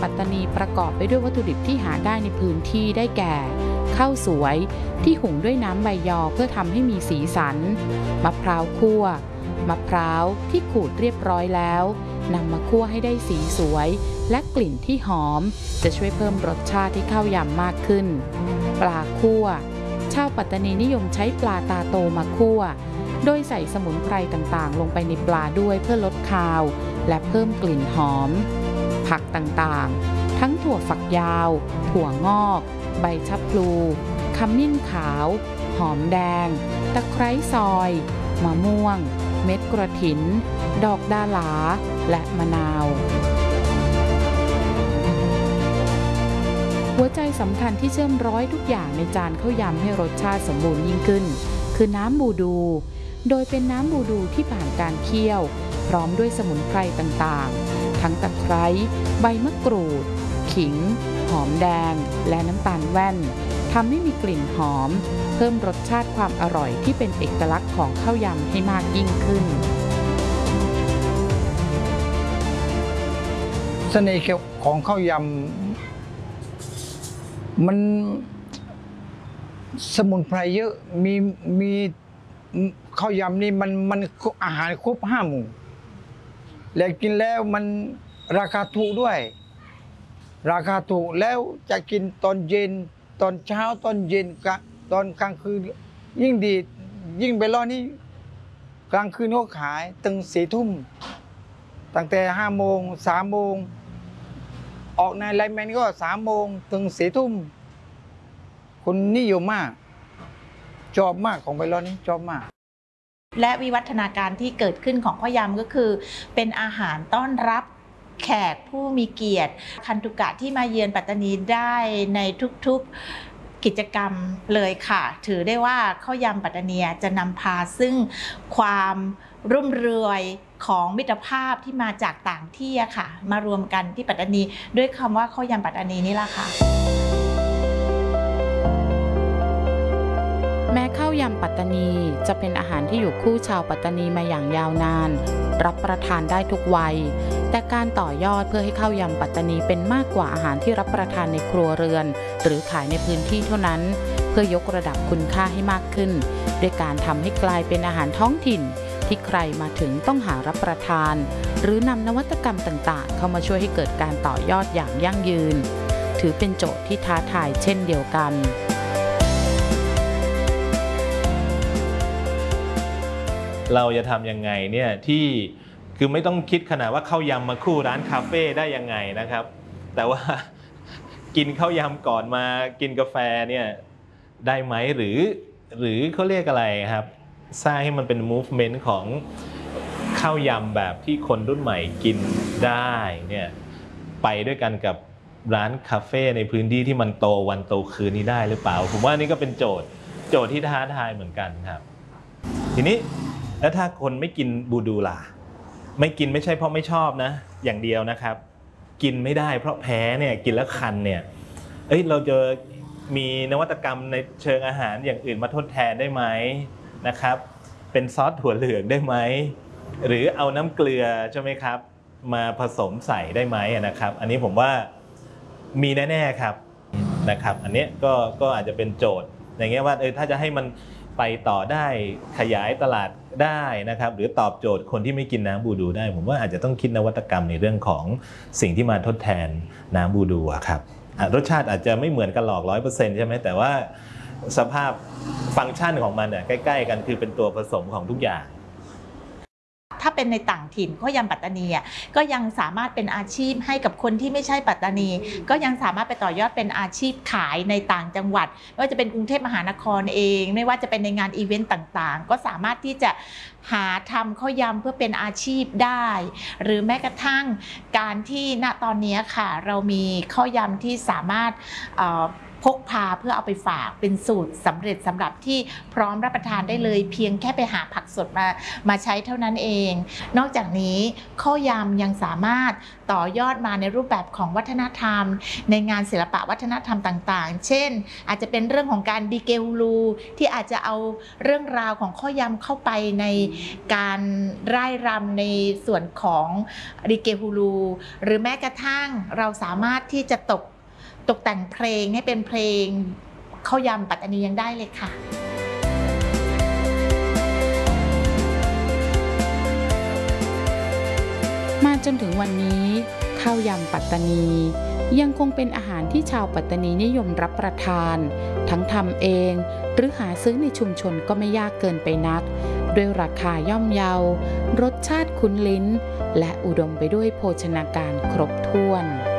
ปัตตานีประกอบไปด้วยวัตถุดิบที่หาได้ในพื้นที่ได้แก่ข้าวสวยที่หุงด้วยน้ำใบยอเพื่อทำให้มีสีสันมะพร้าวคั่วมะพร้าวที่ขูดเรียบร้อยแล้วนำมาคั่วให้ได้สีสวยและกลิ่นที่หอมจะช่วยเพิ่มรสชาติให้ข้าวยำมากขึ้นปลาคั่วชาวปัตตานีนิยมใช้ปลาตาโตมาคั่วโดยใส่สมุนไพรต่างๆลงไปในปลาด้วยเพื่อลดคาวและเพิ่มกลิ่นหอมผักต่างๆทั้งถั่วฝักยาวถั่วงอกใบชะพลูขมิ้นขาวหอมแดงตะไคร้ซอยมะม่วงเม็ดกระถินดอกดาหลาและมะนาวหัวใจสำคัญที่เชื่อมร้อยทุกอย่างในจานข้าวยำให้รสชาติสมบูรณ์ยิ่งขึ้นคือน้ำบูดูโดยเป็นน้ำบูดูที่ผ่านการเคี่ยวพร้อมด้วยสมุนไพรต่างๆทั้งตะไคร้ใบมะกรูดขิงหอมแดงและน้ำตาลแว่นทำให้มีกลิ่นหอมเพิ่มรสชาติความอร่อยที่เป็นเอกลักษณ์ของข้าวยำให้มากยิ่งขึ้นเสน่ห์ของข้าวยำมันสมุนไพรเยอะมีข้าวยำนี่มันอาหารครบ5 หมู่และกินแล้วมันราคาถูกด้วยราคาถูกแล้วจะกินตอนเย็นตอนเช้าตอนเย็นตอนกลางคืนยิ่งดียิ่งไปรอนี้กลางคืนเขาขายถึง4 ทุ่มตั้งแต่5 โมง3 โมงออกในไลน์แมนก็3 โมงถึง4 ทุ่มคนนิยมมากชอบมากของไปรอนี้ชอบมากและวิวัฒนาการที่เกิดขึ้นของข้าวยำก็คือเป็นอาหารต้อนรับแขกผู้มีเกียรติคันธุกะที่มาเยือนปัตตานีได้ในทุกๆกิจกรรมเลยค่ะถือได้ว่าข้าวยำปัตตานีจะนำพาซึ่งความรุ่มรวยของมิตรภาพที่มาจากต่างที่ค่ะมารวมกันที่ปัตตานีด้วยคำว่าข้าวยำปัตตานีนี่แหละค่ะแม้ข้าวยำปัตตานีจะเป็นอาหารที่อยู่คู่ชาวปัตตานีมาอย่างยาวนานรับประทานได้ทุกวัยแต่การต่อยอดเพื่อให้ข้าวยำปัตตานีเป็นมากกว่าอาหารที่รับประทานในครัวเรือนหรือขายในพื้นที่เท่านั้นเพื่อยกระดับคุณค่าให้มากขึ้นด้วยการทำให้กลายเป็นอาหารท้องถิ่นที่ใครมาถึงต้องหารับประทานหรือนำนวัตกรรมต่างๆเข้ามาช่วยให้เกิดการต่อยอดอย่างยั่งยืนถือเป็นโจทย์ที่ท้าทายเช่นเดียวกันเราจะทำยังไงเนี่ยที่คือไม่ต้องคิดขนาดว่าข้าวยำมาคู่ร้านคาเฟ่ได้ยังไงนะครับแต่ว่ากินข้าวยำก่อนมากินกาแฟเนี่ยได้ไหมหรือเขาเรียกอะไรครับสร้างให้มันเป็น movement ของข้าวยำแบบที่คนรุ่นใหม่กินได้เนี่ยไปด้วยกันกับร้านคาเฟ่ในพื้นที่ที่มันโตวันโตคืนนี้ได้หรือเปล่าผมว่านี่ก็เป็นโจทย์ที่ท้าทายเหมือนกันครับทีนี้แล้วถ้าคนไม่กินบูดูล่ะไม่กินไม่ใช่เพราะไม่ชอบนะอย่างเดียวนะครับกินไม่ได้เพราะแพ้เนี่ยกินแล้วคันเนี่ยเราจะมีนวัตกรรมในเชิงอาหารอย่างอื่นมาทดแทนได้ไหมนะครับเป็นซอสถั่วเหลืองได้ไหมหรือเอาน้ำเกลือใช่ไหมครับมาผสมใส่ได้ไหมนะครับอันนี้ผมว่ามีแน่ๆครับนะครับอันนี้ก็อาจจะเป็นโจทย์อย่างเงี้ยว่าถ้าจะให้มันไปต่อได้ขยายตลาดได้นะครับหรือตอบโจทย์คนที่ไม่กินน้ำบูดูได้ผมว่าอาจจะต้องคิดนวัตกรรมในเรื่องของสิ่งที่มาทดแทนน้ำบูดูครับรสชาติอาจจะไม่เหมือนกันหรอก 100% ใช่ไหมแต่ว่าสภาพฟังก์ชันของมันเนี่ยใกล้ๆกันคือเป็นตัวผสมของทุกอย่างถ้าเป็นในต่างถิ่นข้าวยำปัตตานีก็ยังสามารถเป็นอาชีพให้กับคนที่ไม่ใช่ปัตตานีก็ยังสามารถไปต่อยอดเป็นอาชีพขายในต่างจังหวัดไม่ว่าจะเป็นกรุงเทพมหานครเองไม่ว่าจะเป็นในงานอีเวนต์ต่างๆก็สามารถที่จะหาทำข้าวยำเพื่อเป็นอาชีพได้หรือแม้กระทั่งการที่ณตอนนี้ค่ะเรามีข้าวยำที่สามารถพกพาเพื่อเอาไปฝากเป็นสูตรสำเร็จสำหรับที่พร้อมรับประทานได้เลยเพียงแค่ไปหาผักสดมาใช้เท่านั้นเองนอกจากนี้ข้าวยำยังสามารถต่อยอดมาในรูปแบบของวัฒนธรรมในงานศิลปะวัฒนธรรมต่างๆเช่นอาจจะเป็นเรื่องของการดีเกฮูลูที่อาจจะเอาเรื่องราวของข้าวยำเข้าไปในการร่ายรำในส่วนของดีเกฮูลูหรือแม้กระทั่งเราสามารถที่จะตกแต่งเพลงให้เป็นเพลงข้าวยำปัตตานียังได้เลยค่ะมาจนถึงวันนี้ข้าวยำปัตตานียังคงเป็นอาหารที่ชาวปัตตานีนิยมรับประทานทั้งทำเองหรือหาซื้อในชุมชนก็ไม่ยากเกินไปนักด้วยราคาย่อมเยารสชาติคุ้นลิ้นและอุดมไปด้วยโภชนาการครบถ้วน